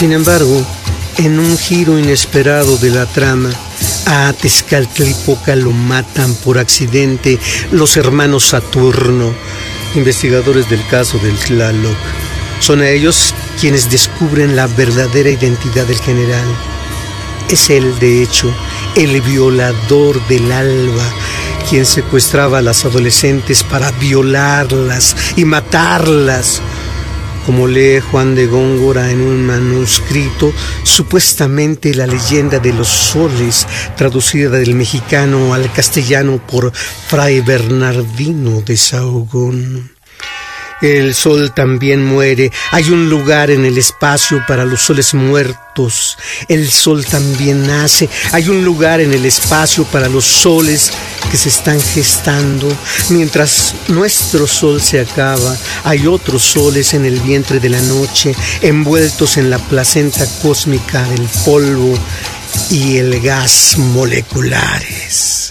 Sin embargo, en un giro inesperado de la trama, a Tezcatlipoca lo matan por accidente los hermanos Saturno, investigadores del caso del Tlaloc. Son ellos quienes descubren la verdadera identidad del general. Es él, de hecho, el violador del Alba, quien secuestraba a las adolescentes para violarlas y matarlas. Como lee Juan de Góngora en un manuscrito, supuestamente la leyenda de los soles, traducida del mexicano al castellano por Fray Bernardino de Sahagún. El sol también muere. Hay un lugar en el espacio para los soles muertos. El sol también nace. Hay un lugar en el espacio para los soles que se están gestando. Mientras nuestro sol se acaba, hay otros soles en el vientre de la noche, envueltos en la placenta cósmica del polvo y el gas moleculares.